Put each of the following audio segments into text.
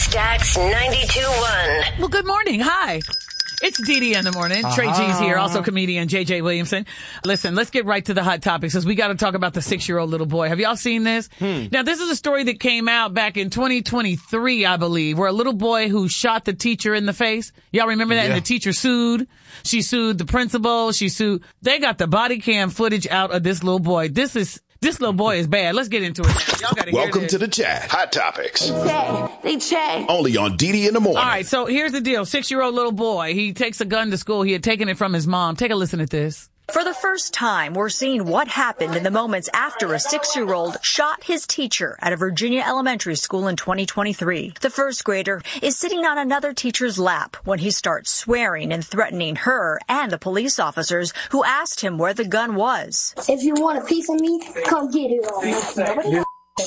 Stacks 92.1. Well, good morning. Hi. It's Dee Dee in the morning. Trey G's here, also comedian JJ Williamson. Listen, let's get right to the hot topics because we got to talk about the 6-year-old little boy. Have y'all seen this? Now, this is a story that came out back in 2023, I believe, where a little boy who shot the teacher in the face. Y'all remember that? Yeah. And the teacher sued. She sued the principal. They got the body cam footage out of this little boy. This little boy is bad. Let's get into it now. Y'all gotta Welcome to the chat. Hot Topics. They check. Only on Dee Dee in the morning. All right, so here's the deal. 6-year-old little boy. He takes a gun to school. He had taken it from his mom. Take a listen at this. For the first time, we're seeing what happened in the moments after a 6-year-old shot his teacher at a Virginia elementary school in 2023. The first grader is sitting on another teacher's lap when he starts swearing and threatening her and the police officers who asked him where the gun was. If you want a piece of me, come get it.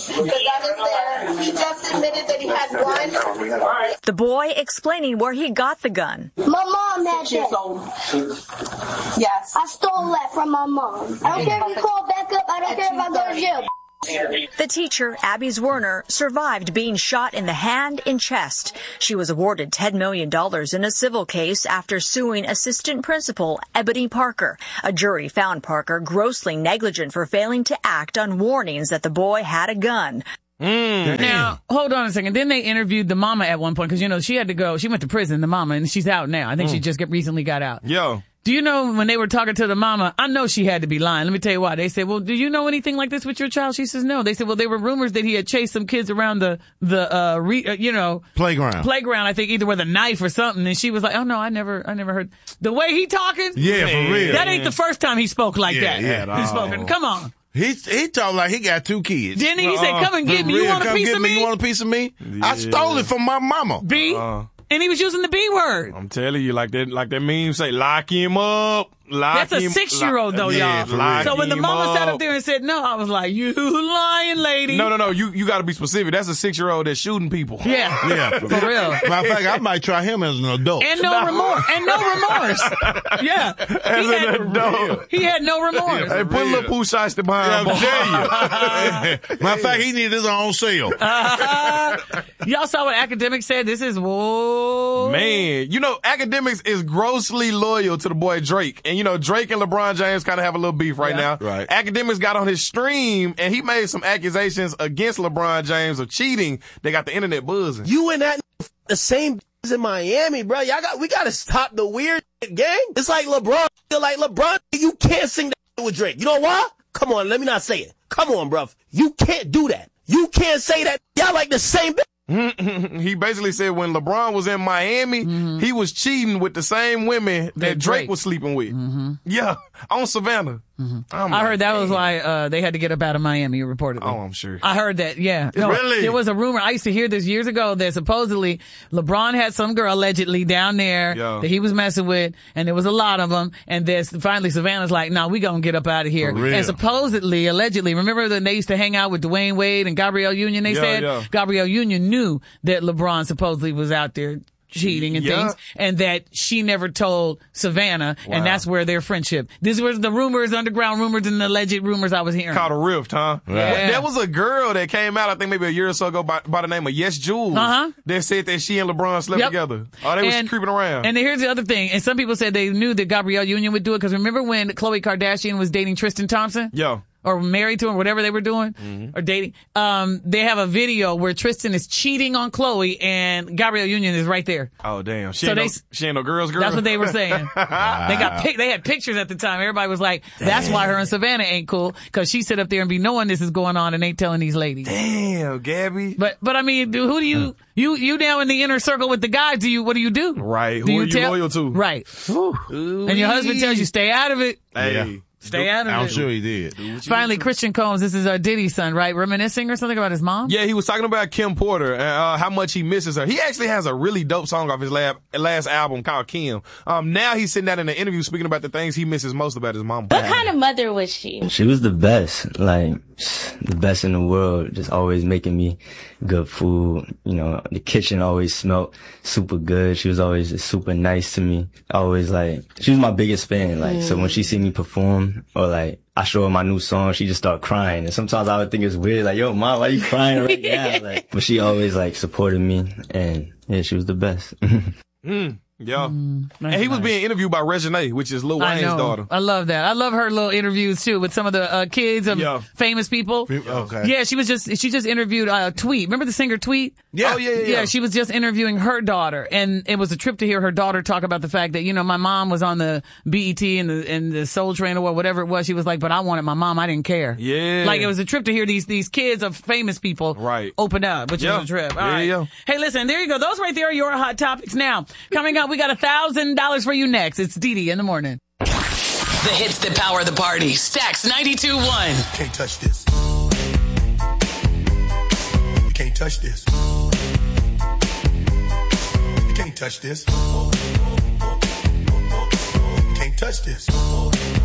He just admitted that he had one. The boy explaining where he got the gun. My mom had that. Yes. I stole that from my mom. I don't care if you call back up. I don't care if I go to jail. The teacher, Abby Zwerner, survived being shot in the hand and chest. She was awarded $10 million in a civil case after suing assistant principal Ebony Parker. A jury found Parker grossly negligent for failing to act on warnings that the boy had a gun. Now, hold on a second. Then they interviewed the mama at one point because, she had to go. She went to prison, the mama, and she's out now. I think she just recently got out. Yo. Do you know when they were talking to the mama, I know she had to be lying. Let me tell you why. They said, well, do you know anything like this with your child? She says, no. They said, well, there were rumors that he had chased some kids around the playground, I think either with a knife or something. And she was like, oh no, I never heard. The way he talking? Yeah, for real. That ain't the first time he spoke like that. Yeah, He's spoken. Come on. He talked like he got 2 kids. Didn't he? He said, come and get me. You want a piece of me? You want a piece of me? Yeah. I stole it from my mama. B? And he was using the B word. I'm telling you, like that meme say, lock him up. That's a 6-year-old though, y'all. So when the mama sat up there and said no, I was like, you lying lady. No. You got to be specific. That's a 6-year-old that's shooting people. Yeah. For real. Matter of fact, I might try him as an adult. And no remorse. Yeah. As an adult. He had no remorse. Hey, put a little poo shots behind him. Matter of fact, he needed his own cell. Y'all saw what Academics said? This is, whoa. Man, Academics is grossly loyal to the boy Drake. And Drake and LeBron James kind of have a little beef right now. Right. Academics got on his stream and he made some accusations against LeBron James of cheating. They got the internet buzzing. You and that the same in Miami, bro. We gotta stop the weird gang. It's like LeBron. You can't sing that with Drake. You know why? Come on, let me not say it. Come on, bro. You can't do that. You can't say that. Y'all like the same. He basically said when LeBron was in Miami, he was cheating with the same women that Drake was sleeping with. Yeah, on Savannah. I heard that was why they had to get up out of Miami, reportedly. Oh, I'm sure. I heard that, yeah. Really? There was a rumor. I used to hear this years ago that supposedly LeBron had some girl allegedly down there that he was messing with, and there was a lot of them, and finally Savannah's like, no, we gonna get up out of here. And supposedly, allegedly, remember that they used to hang out with Dwayne Wade and Gabrielle Union, they said? Gabrielle Union knew that LeBron supposedly was out there cheating and things, and that she never told Savannah, and that's where their friendship. These were the rumors, underground rumors, and the alleged rumors I was hearing. Caught a rift, huh? Yeah. There was a girl that came out, I think maybe a year or so ago, by the name of Yes Jules. That said that she and LeBron slept together. Oh, they was creeping around. And here's the other thing, and some people said they knew that Gabrielle Union would do it, because remember when Khloe Kardashian was dating Tristan Thompson? Or married to him, whatever they were doing, or dating. They have a video where Tristan is cheating on Khloe and Gabrielle Union is right there. Oh, damn. She ain't no girl's girl. That's what they were saying. They had pictures at the time. Everybody was like, that's why her and Savannah ain't cool, because she sit up there and be knowing this is going on and ain't telling these ladies. Damn, Gabby. But I mean, who do you now in the inner circle with the guys, what do you do? Right. Who are you loyal to? Right. And your husband tells you stay out of it. Hey. Stay out of it. I'm sure he did. Finally, Christian Combs, this is Diddy's son, right? Reminiscing or something about his mom? Yeah, he was talking about Kim Porter and how much he misses her. He actually has a really dope song off his last album called Kim. Now he's sitting down in an interview speaking about the things he misses most about his mom. What kind of mother was she? She was the best, like the best in the world, just always making me good food. The kitchen always smelled super good. She was always just super nice to me. Always she was my biggest fan. So when she see me perform or I show her my new song, she just start crying. And sometimes I would think it's weird, like, yo, Mom, why you crying right now? Like, but she always like supported me, and yeah, she was the best. Yeah. And he was being interviewed by Reginae, which is Lil Wayne's daughter. I love that. I love her little interviews too with some of the kids of famous people. Okay. Yeah, she just interviewed Tweet. Remember the singer Tweet? Yeah. Oh, yeah. She was just interviewing her daughter, and it was a trip to hear her daughter talk about the fact that, you know, my mom was on the BET and the Soul Train or whatever it was. She was like, but I wanted my mom. I didn't care. Yeah. Like, it was a trip to hear these kids of famous people open up, which was a trip. All right. Hey, listen, there you go. Those right there are your hot topics. Now, coming up, we got $1,000 for you next. It's Dee in the morning. The hits that power the party. Stax 92.1. Can't touch this. You can't touch this. You can't touch this. You can't touch this.